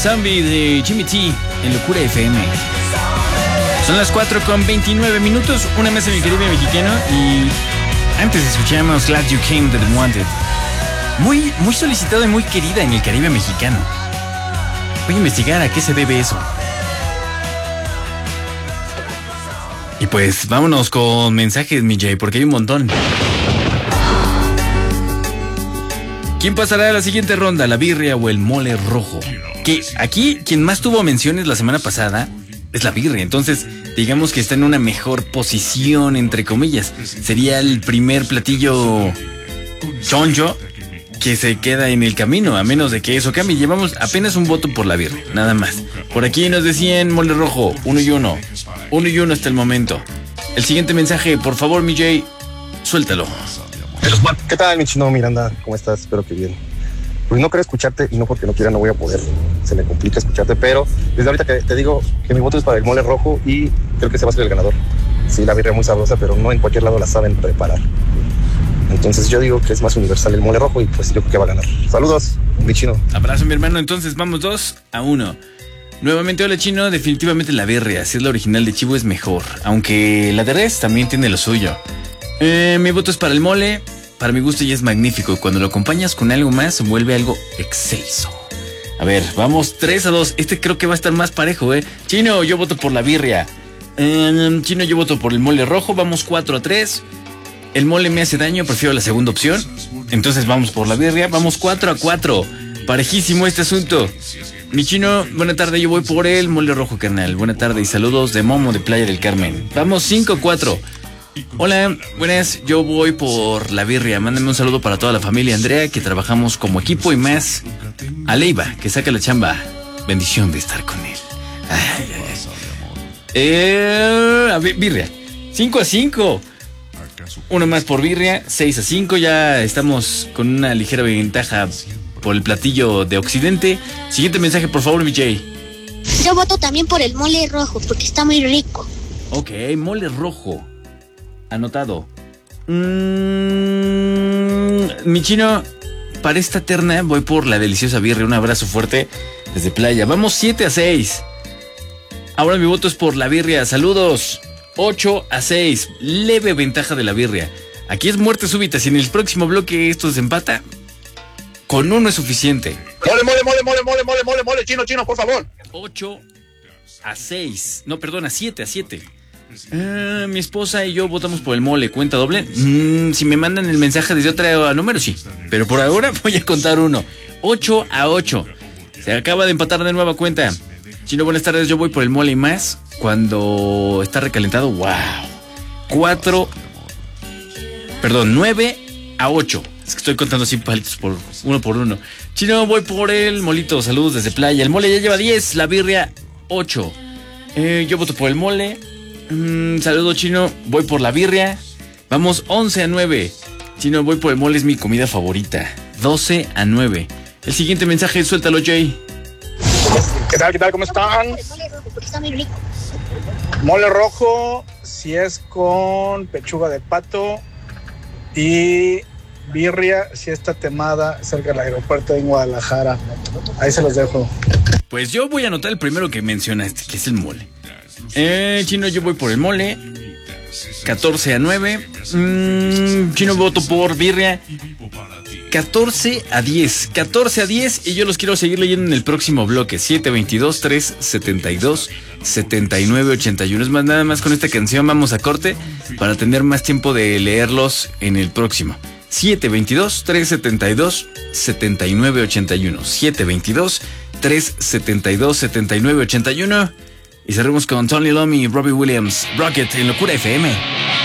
Zombie de Jimmy T en Locura FM. Son las 4:29, una mesa en el Caribe mexicano y antes escuchamos Glad You Came de The Wanted. Muy solicitada y muy querida en el Caribe mexicano. Voy a investigar a qué se debe eso. Y pues vámonos con mensajes, mi Jay, porque hay un montón. ¿Quién pasará a la siguiente ronda, la birria o el mole rojo? Que aquí quien más tuvo menciones la semana pasada es la birria, entonces digamos que está en una mejor posición, entre comillas. Sería el primer platillo choncho que se queda en el camino, a menos de que eso cambie. Llevamos apenas un voto por la birria, nada más. Por aquí nos decían mole rojo, 1-1. 1-1 hasta el momento. El siguiente mensaje, por favor, mi Jay, suéltalo. ¿Qué tal, mi chino Miranda? ¿Cómo estás? Espero que bien. Pues no quiero escucharte y no porque no quiera no voy a poder. Se me complica escucharte, pero desde ahorita que te digo que mi voto es para el mole rojo y creo que se va a ser el ganador. Sí, la birria es muy sabrosa, pero no en cualquier lado la saben preparar. Entonces yo digo que es más universal el mole rojo y pues yo creo que va a ganar. Saludos, mi chino. Abrazo, mi hermano. Entonces vamos 2-1. Nuevamente, hola, chino. Definitivamente la birria, si es la original de chivo, es mejor. Aunque la de res también tiene lo suyo. Mi voto es para el mole. Para mi gusto ya es magnífico. Y cuando lo acompañas con algo más, se vuelve algo excelso. A ver, vamos 3-2. Este creo que va a estar más parejo, Chino, yo voto por la birria. Chino, yo voto por el mole rojo. Vamos 4-3. El mole me hace daño, prefiero la segunda opción. Entonces vamos por la birria. Vamos 4-4. Parejísimo este asunto. Mi chino, buena tarde, yo voy por el mole rojo, carnal. Buena tarde y saludos de Momo de Playa del Carmen. Vamos 5-4. Hola, buenas, yo voy por la birria. Mándame un saludo para toda la familia Andrea, que trabajamos como equipo, y más a Leiva, que saca la chamba. Bendición de estar con él. A ver, birria. 5-5. Uno más por birria, 6-5. Ya estamos con una ligera ventaja por el platillo de Occidente. Siguiente mensaje, por favor, mi Jay. Yo voto también por el mole rojo, porque está muy rico. Ok, mole rojo. Anotado. Mi chino, para esta terna voy por la deliciosa birria. Un abrazo fuerte desde Playa. Vamos 7-6. Ahora mi voto es por la birria. Saludos. 8-6. Leve ventaja de la birria. Aquí es muerte súbita. Si en el próximo bloque esto se empata, con uno es suficiente. Mole, chino, por favor. 8-6. No, perdona, 7-7. Mi esposa y yo votamos por el mole. ¿Cuenta doble? Si me mandan el mensaje desde otro número, sí. Pero por ahora voy a contar uno. 8-8. Se acaba de empatar de nueva cuenta. Chino, buenas tardes. Yo voy por el mole y más cuando está recalentado. ¡Wow! 9-8. Es que estoy contando así palitos por uno. Chino, voy por el molito. Saludos desde Playa. El mole ya lleva 10. La birria, 8. Yo voto por el mole. Saludos, Chino. Voy por la birria. Vamos 11-9. Chino, voy por el mole. Es mi comida favorita. 12-9. El siguiente mensaje, suéltalo, Jay. ¿Qué tal? ¿Cómo están? El mole rojo, porque está muy rico. Mole rojo, si es con pechuga de pato, y birria, si está temada cerca del aeropuerto en Guadalajara. Ahí se los dejo. Pues yo voy a anotar el primero que mencionaste, que es el mole. Chino, yo voy por el mole. 14-9. Chino, voto por birria. 14-10. 14-10. Y yo los quiero seguir leyendo en el próximo bloque. 722-372-7981. Es más, nada más con esta canción vamos a corte para tener más tiempo de leerlos en el próximo. 722-372-7981. 722-372-7981. Y cerremos con Tony Iommi y Robbie Williams. Rocket en Locura FM.